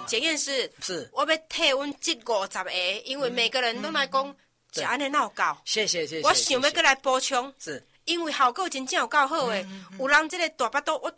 检验师， 是， 我要替阮这50个，因为每个人都来讲，是安尼哪有够？ 谢谢。 我想要过来补充， 是， 因为效果真正有够好诶。有人这个大巴肚，我